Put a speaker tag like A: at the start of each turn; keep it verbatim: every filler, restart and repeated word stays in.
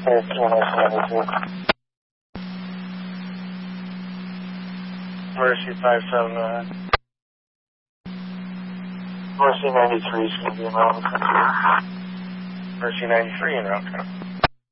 A: Mercy five seven nine. Mercy ninety-three is going to be in route. Mercy ninety-three in route.